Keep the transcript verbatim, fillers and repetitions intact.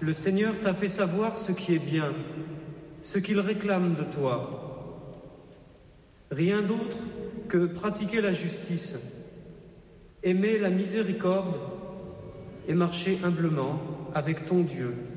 Le Seigneur t'a fait savoir ce qui est bien, ce qu'il réclame de toi. Rien d'autre que pratiquer la justice, aimer la miséricorde et marcher humblement avec ton Dieu.